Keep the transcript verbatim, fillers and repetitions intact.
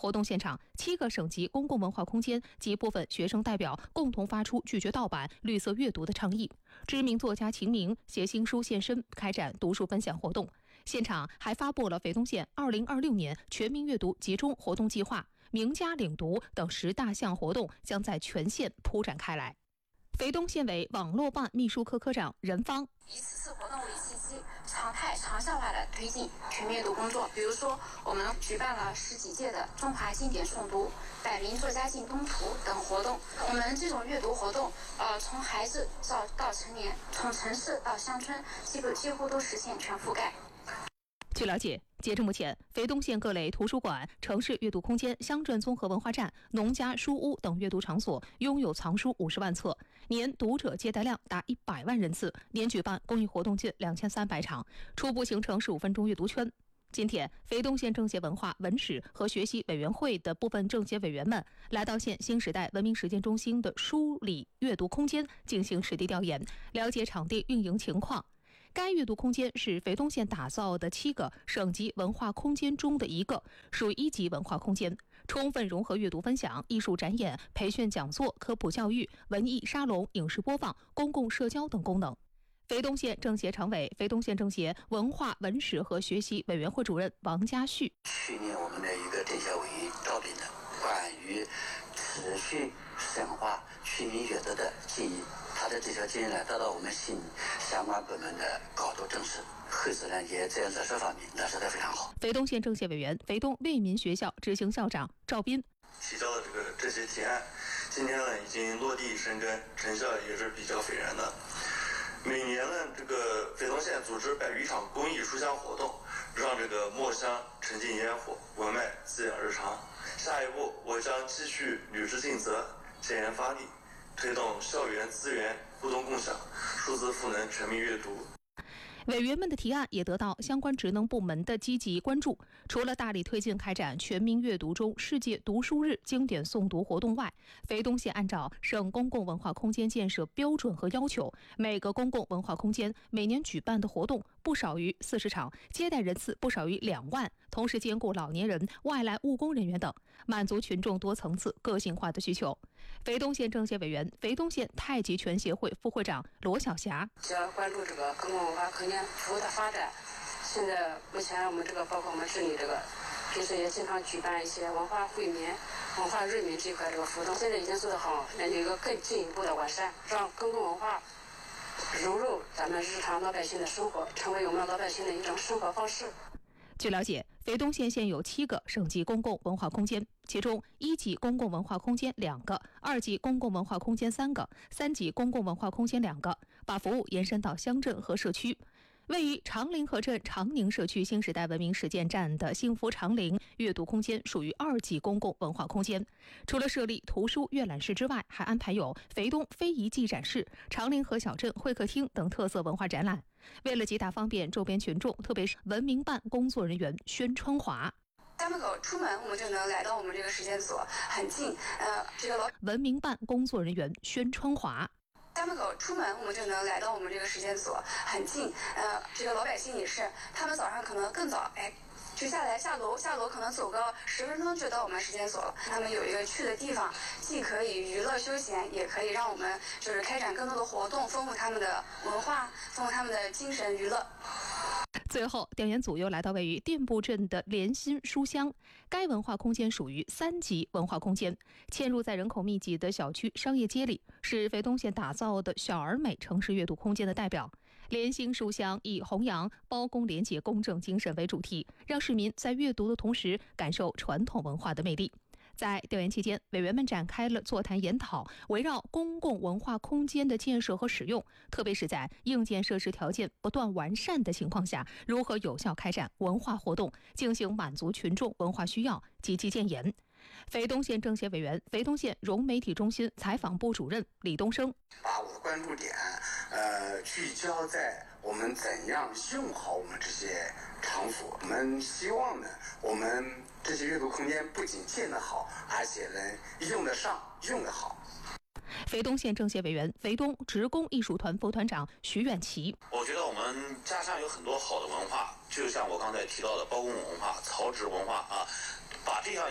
活动现场，七个省级公共文化空间及部分学生代表共同发出拒绝盗版、绿色阅读的倡议。知名作家秦明携新书现身，开展读书分享活动。现场还发布了肥东县二零二六年全民阅读集中活动计划、名家领读等十大项活动将在全县铺展开来。肥东县委网络办秘书科科长任芳， 以此次活动为契机，常态长效化的推进全民阅读工作。比如说，我们举办了十几届的中华经典诵读、百名作家进东图等活动。我们这种阅读活动，呃，从孩子到到成年，从城市到乡村，几乎几乎都实现全覆盖。 据了解，截至目前，肥东县各类图书馆、城市阅读空间、乡镇综合文化站、农家书屋等阅读场所拥有藏书五十万册，年读者接待量达一百万人次，年举办公益活动近两千三百场，初步形成十五分钟阅读圈。今天，肥东县政协文化文史和学习委员会的部分政协委员们来到县新时代文明实践中心的书里阅读空间进行实地调研，了解场地运营情况。该阅读空间是肥东县打造的七个省级文化空间中的一个，属一级文化空间，充分融合阅读分享、艺术展演、培训讲座、科普教育、文艺沙龙、影视播放、公共社交等功能。肥东县政协常委、肥东县政协文化文史和学习委员会主任王家旭， 去年我们的一个政协委员招聘的关于持续深化全民阅读的建议，他的这条建议呢得到我们县相关部门的高度重视，后次呢也在落实方面落实得非常好。 肥东县政协委员、肥东为民学校执行校长赵斌提交的这个这些提案，今天呢已经落地生根，成效也是比较斐然的。每年呢，这个肥东县组织百余场公益书香活动，让这个墨香沉浸烟火，文脉滋养日常。下一步，我将继续履职尽责，建言发力，推动校园资源互动共享、数字赋能全民阅读。 委员们的提案也得到相关职能部门的积极关注。除了大力推进开展全民阅读中世界读书日经典诵读活动外，肥东县按照省公共文化空间建设标准和要求，每个公共文化空间每年举办的活动不少于四十场，接待人次不少于两万，同时兼顾老年人、外来务工人员等，满足群众多层次、个性化的需求。肥东县政协委员、肥东县太极拳协会副会长罗小霞， 只要关注这个公共文化空间服务的发展，现在目前我们这个包括我们市里这个平时也经常举办一些文化惠民、文化瑞民这一块这个活动，现在已经做得好，那有一个更进一步的完善，让公共文化融入咱们日常老百姓的生活，成为我们老百姓的一种生活方式。 据了解，肥东县现有七个省级公共文化空间，其中一级公共文化空间两个，二级公共文化空间三个，三级公共文化空间两个，把服务延伸到乡镇和社区。位于长陵河镇长宁社区新时代文明实践站的幸福长陵阅读空间属于二级公共文化空间，除了设立图书阅览室之外，还安排有肥东非遗技展室、长陵河小镇会客厅等特色文化展览。为了极大方便周边群众，特别是文明办工作人员宣川华， 家门口出门我们就能来到我们这个实践所，很近。呃，这个老文明办工作人员宣川华。 家门口出门我们就能来到我们这个实践所，很近。呃，这个老百姓也是，他们早上可能更早，哎，就下来下楼，下楼可能走个十分钟就到我们实践所了。他们有一个去的地方，既可以娱乐休闲，也可以让我们就是开展更多的活动，丰富他们的文化，丰富他们的精神娱乐。 最后，调研组又来到位于店铺镇的莲心书香，该文化空间属于三级文化空间，嵌入在人口密集的小区商业街里，是肥东县打造的小而美城市阅读空间的代表。莲心书香以弘扬包公廉洁公正精神为主题，让市民在阅读的同时感受传统文化的魅力。在调研期间，委员们展开了座谈研讨，围绕公共文化空间的建设和使用，特别是在硬件设施条件不断完善的情况下，如何有效开展文化活动，进行满足群众文化需要，积极建言。肥东县政协委员、肥东县融媒体中心采访部主任李东升， 把我的关注点呃聚焦在我们怎样用好我们这些场所。我们希望呢，我们这些阅读空间不仅建得好，而且能用得上、用得好。 肥东县政协委员、肥东职工艺术团副团长徐远琪， 我觉得我们家乡有很多好的文化，就像我刚才提到的包公文化、曹植文化啊，把这样